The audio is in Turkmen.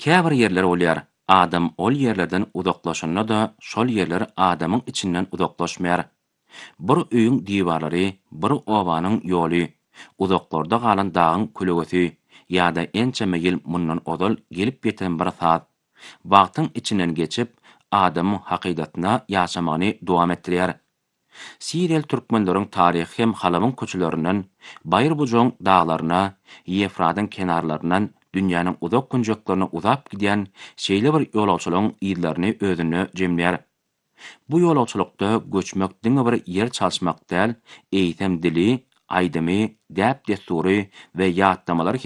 Käbir yerler bolýar. Adam ol yerlerden uzaklaşanda da şol yerler adamyň içinden uzaklaşmaýar. Bir öýüň diwarlary, bir obanyň ýoly, uzaklarda galan dagyň külegesi, ýa-da ençeme ýyl mundan odal gelip geten bir sat. Wagtyň içinden geçip, adamyň hakykatyna ýaşamagyny dowam etdirýär. Siriýal türkmenleriň taryhy hem halamyň köçelerinden, Bayır bujoň daglaryna, Ýefratyň kenarlaryndan dünýäniň uzak günjeklaryna uzap gidýän şeýle bir ýolagçylygyň ýyllaryny özüne jemleýär. Bu ýolagçylykda göçmek diňe bir ýer çalşmak däl, eýsem dili, aýdymy, däp destury we ýatlamalar